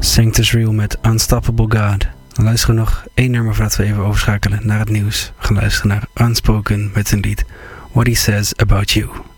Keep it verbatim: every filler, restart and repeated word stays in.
Sanctus Real met Unstoppable God. Dan luisteren we nog één nummer voordat we even overschakelen naar het nieuws. We gaan luisteren naar Unspoken met zijn lied What He Says About You.